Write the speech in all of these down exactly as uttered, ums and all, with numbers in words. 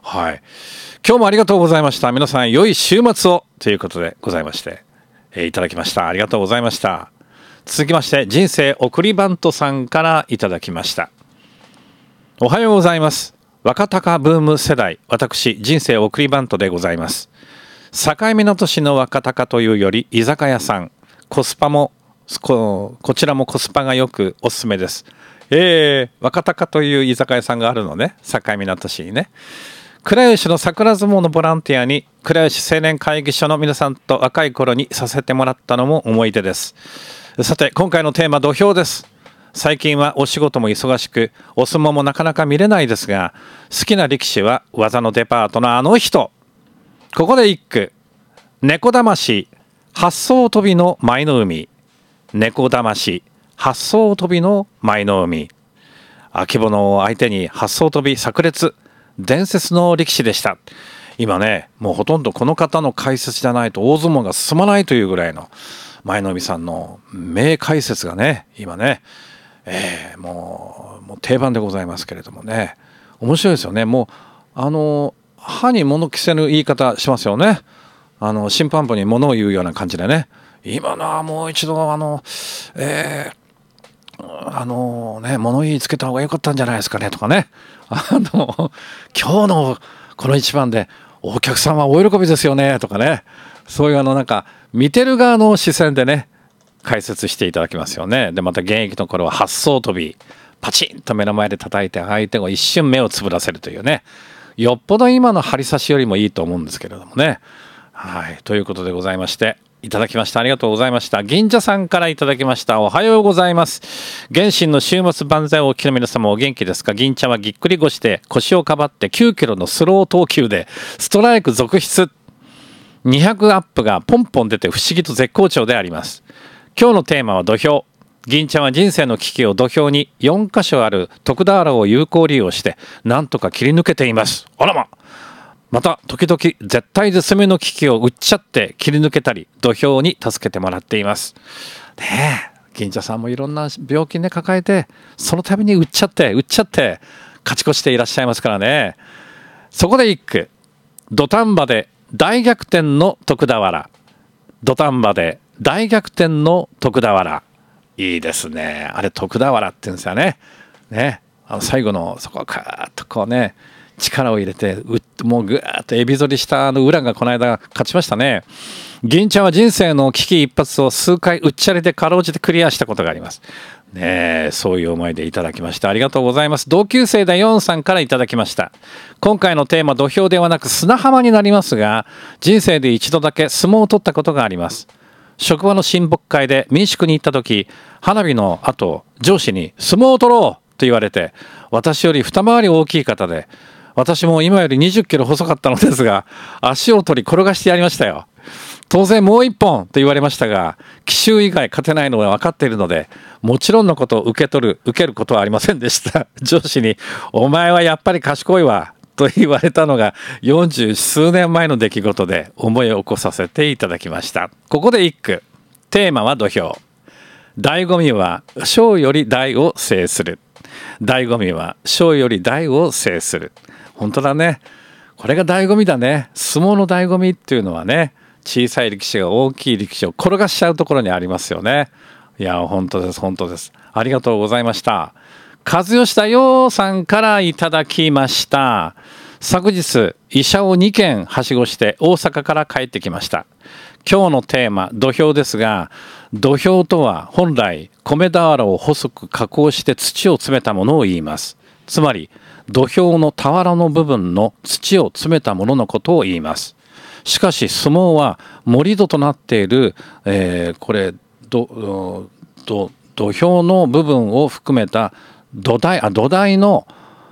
はい。今日もありがとうございました。皆さん、良い週末をということでございまして、えー、いただきました。ありがとうございました。続きまして、人生送りバントさんからいただきました。おはようございます。若鷹ブーム世代、私、人生送りバントでございます。境港市の若鷹というより、居酒屋さん、コスパも、こ, こちらもコスパがよくおすすめです。えー、若鷹という居酒屋さんがあるのね、境港市にね。倉吉の桜相撲のボランティアに倉吉青年会議所の皆さんと若い頃にさせてもらったのも思い出です。さて今回のテーマ土俵です。最近はお仕事も忙しくお相撲もなかなか見れないですが、好きな力士は技のデパートのあの人。ここで一句。猫魂八艘飛びの舞の海。猫魂八艘飛びの舞の海。秋物を相手に八艘飛び炸裂。伝説の力士でした。今ね、もうほとんどこの方の解説じゃないと大相撲が進まないというぐらいの舞の海さんの名解説がね、今ね、えー、もう、もう定番でございますけれどもね、面白いですよね。もうあの歯に物着せぬ言い方しますよね。あの審判部に物を言うような感じでね、今のはもう一度あの、えー、あのね、物言いつけた方が良かったんじゃないですかねとかね。あの今日のこの一番でお客さんはお喜びですよねとかね、そういうあのなんか見てる側の視線でね解説していただきますよね。でまた現役の頃は八艘飛びパチンと目の前で叩いて相手を一瞬目をつぶらせるというね、よっぽど今の張り差しよりもいいと思うんですけれどもね。はい、ということでございまして、いただきました。ありがとうございました。銀茶さんからいただきました。おはようございます。原神の週末万歳をお聞きの皆様お元気ですか。銀茶はぎっくり腰で腰をかばってきゅうキロのスロー投球でストライク続出。にひゃくアップがポンポン出て不思議と絶好調であります。今日のテーマは土俵。銀茶は人生の危機を土俵によんかしょある徳田原を有効利用してなんとか切り抜けています。あらま。また時々絶対絶命の危機を打っちゃって切り抜けたり土俵に助けてもらっています。ねえ、銀茶さんもいろんな病気ね抱えてその度に打っちゃって打っちゃって勝ち越していらっしゃいますからね。そこで一句。土壇場で大逆転の徳田原。土壇場で大逆転の徳田原。いいですね。あれ徳田原って言うんですよね。ね、あの最後のそこをカーッとこうね力を入れてうもうぐーっとエビ反りしたあの裏がこの間勝ちましたね。銀ちゃんは人生の危機一髪を数回うっちゃりでかろうじてクリアしたことがありますね。えそういう思いでいただきましてありがとうございます。同級生だよんさんからいただきました。今回のテーマ土俵ではなく砂浜になりますが、人生で一度だけ相撲を取ったことがあります。職場の親睦会で民宿に行った時、花火の後上司に相撲を取ろうと言われて、私より二回り大きい方で私も今よりにじゅっキロ細かったのですが足を取り転がしてやりましたよ。当然もう一本と言われましたが奇襲以外勝てないのは分かっているのでもちろんのことを受け取る受けることはありませんでした。上司にお前はやっぱり賢いわと言われたのがよんじゅう数年前の出来事で思い起こさせていただきました。ここで一句。テーマは土俵。醍醐味は小より大を制する。醍醐味は小より大を制する。本当だね。これが醍醐味だね。相撲の醍醐味っていうのはね、小さい力士が大きい力士を転がしちゃうところにありますよね。いや本当です本当です。ありがとうございました。和義だよさんからいただきました。昨日医者をにけんはしごして大阪から帰ってきました。今日のテーマ土俵ですが、土俵とは本来米俵を細く加工して土を詰めたものを言います。つまり土俵の俵の部分の土を詰めたもののことを言います。しかし相撲は盛り土となっている、えー、これどど土俵の部分を含めた土台あ土台の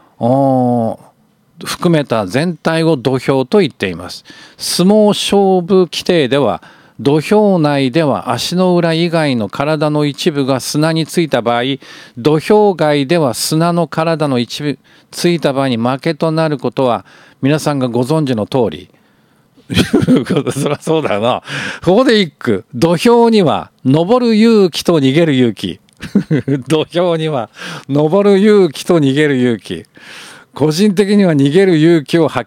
含めた全体を土俵と言っています。相撲勝負規定では土俵内では足の裏以外の体の一部が砂についた場合、土俵外では砂の体の一部ついた場合に負けとなることは皆さんがご存知の通りそりゃそうだよな。ここで一句。土俵には登る勇気と逃げる勇気土俵には登る勇気と逃げる勇気。個人的には逃げる勇気を発